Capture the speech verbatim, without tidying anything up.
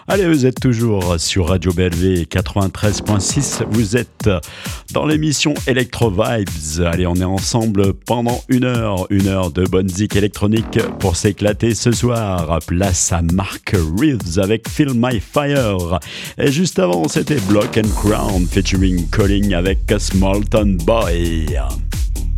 Allez, vous êtes toujours sur Radio B L V quatre-vingt-treize point six. Vous êtes dans l'émission Electro Vibes. Allez, on est ensemble pendant une heure. Une heure de bonne zik électronique pour s'éclater ce soir. Place à Mark Reeves avec Feel My Fire. Et juste avant, c'était Block and Crown featuring Calling avec Smallton Boy.